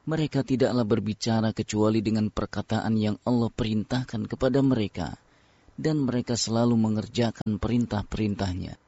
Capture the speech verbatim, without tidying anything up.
Mereka tidaklah berbicara kecuali dengan perkataan yang Allah perintahkan kepada mereka, dan mereka selalu mengerjakan perintah-perintahnya.